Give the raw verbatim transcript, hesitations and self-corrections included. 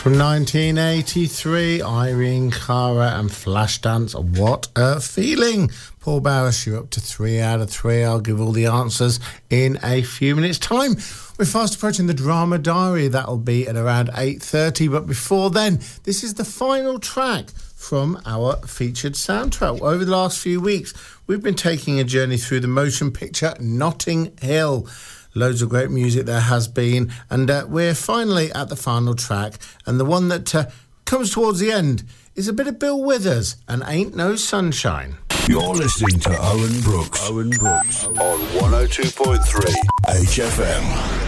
From nineteen eighty-three, Irene Cara and Flashdance. What a feeling. Paul Barris, you're up to three out of three. I'll give all the answers in a few minutes' time. We're fast approaching the Drama Diary. That'll be at around eight thirty. But before then, this is the final track from our featured soundtrack. Over the last few weeks, we've been taking a journey through the motion picture Notting Hill. Loads of great music there has been, and uh, we're finally at the final track, and the one that uh, comes towards the end is a bit of Bill Withers and Ain't No Sunshine. You're listening to Owen Brooks. Owen Brooks on one oh two point three H F M.